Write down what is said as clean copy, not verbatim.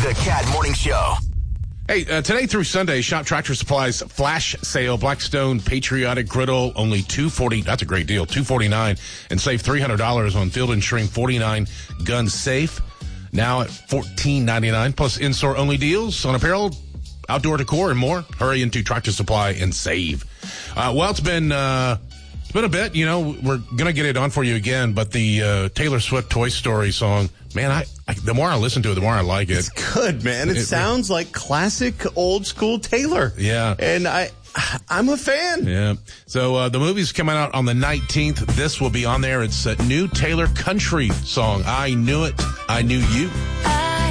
The Cat Morning Show. Hey, today through Sunday, Shop Tractor Supply's flash sale, Blackstone Patriotic Griddle, only $240. That's a great deal, $249, and save $300 on Field and Stream 49 Gun Safe. Now at $14.99, plus in-store only deals on apparel, outdoor decor, and more. Hurry into Tractor Supply and save. Well, it's been a bit. You know, we're gonna get it on for you again, but the Taylor Swift Toy Story song, man, the more I listen to it, the more I like it. It's good, man. It sounds like classic old school Taylor. Yeah. And I'm a fan. Yeah. So the movie's coming out on the 19th. This will be on there. It's a new Taylor country song. I Knew It, I Knew You.